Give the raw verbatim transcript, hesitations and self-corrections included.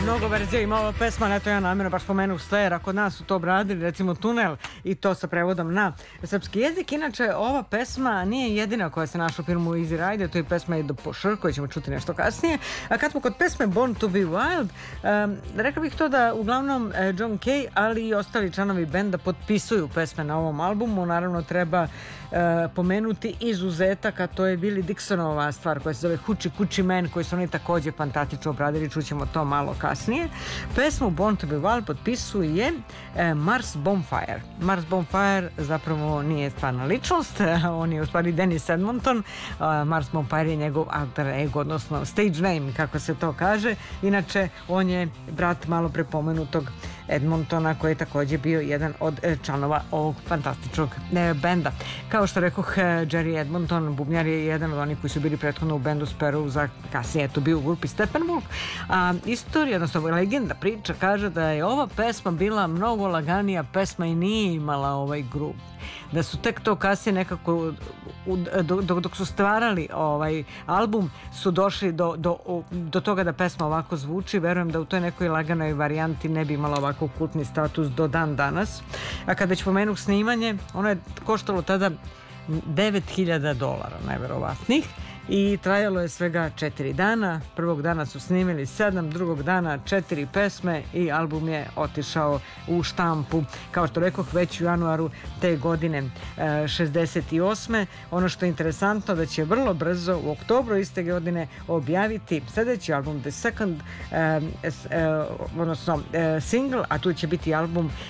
mnogo verzija ima ova pesma, ali eto ja namjerno baš spomenuh Slayer, a kod nas su to obradili, recimo Tunel, i to sa prevodom na srpski jezik. Inače, ova pesma nije jedina koja se našla u filmu Easy Rider, to je pesma i The Pusher, koju ćemo čuti nešto kasnije. A kad smo kod pesme Born to be Wild, um, rekla bih to da uglavnom uh, John Kay, ali i ostali članovi benda potpisuju pesme na ovom albumu. Naravno, treba uh, pomenuti izuzetaka, to je Billy Dixonova stvar koja se zove Hoochie Coochie Man, koji su oni također fantastično obradili, čućemo to malo kasnije. Pesmu Born to be Wild potpisuje uh, Mars Bonfire. Mars Bonfire zapravo nije stvarna ličnost, on je u stvari Dennis Edmonton, uh, Mars Bonfire je njegov alter ego, odnosno stage name, kako se to kaže. Inače, on je brat malo prepomenutog Edmontona, koji je također bio jedan od članova ovog fantastičnog benda. Kao što rekoh, Jerry Edmonton, bubnjar, je jedan od onih koji su bili prethodno u bendu Sparrow, za kasnije je to bio u grupi Steppenwolf. A istorija, odnosno legenda priča, kaže da je ova pesma bila mnogo laganija pesma i nije imala ovaj grup. Da su tek to kasnije nekako dok, dok su stvarali ovaj album su došli do, do, do toga da pesma ovako zvuči. Verujem da u toj nekoj laganoj varijanti ne bi imala ovako kultni status do dan danas. A kad već pomenuh snimanje, ono je koštalo tada devet hiljada dolara, najverovatnijih, i trajalo je svega četiri dana. Prvog dana su snimili sedam, drugog dana četiri pesme i album je otišao u štampu, kao što rekoh, već u januaru te godine šezdeset osme. Ono što je interesantno, da će vrlo brzo u oktobru iste godine objaviti sljedeći album The Second, eh, eh, odnosno eh, single, a tu će biti album